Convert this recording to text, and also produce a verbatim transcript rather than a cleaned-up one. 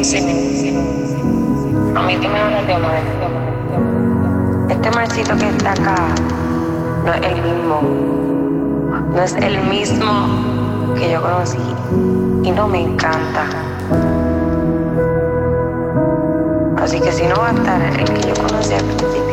Sí, a mí que me hablas de Omar. Este Marcito que está acá no es el mismo. No es el mismo que yo conocí. Y no me encanta. Así que si no va a estar el que yo conocí al principio,